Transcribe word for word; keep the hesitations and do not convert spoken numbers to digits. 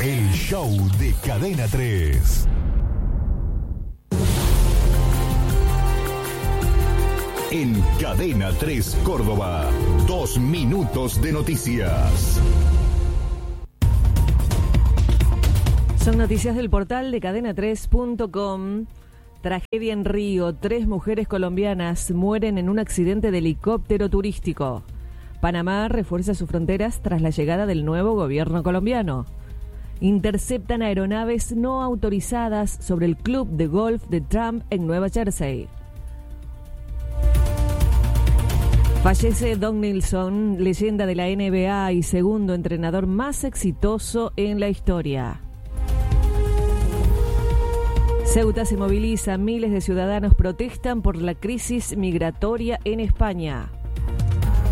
El show de Cadena tres. En Cadena tres Córdoba, dos minutos de noticias. Son noticias del portal de cadena tres punto com. Tragedia en Río. Tres mujeres colombianas mueren en un accidente de helicóptero turístico. Panamá refuerza sus fronteras tras la llegada del nuevo gobierno colombiano. Interceptan aeronaves no autorizadas sobre el club de golf de Trump en Nueva Jersey. Fallece Don Nelson, leyenda de la N B A y segundo entrenador más exitoso en la historia. Ceuta se moviliza, miles de ciudadanos protestan por la crisis migratoria en España.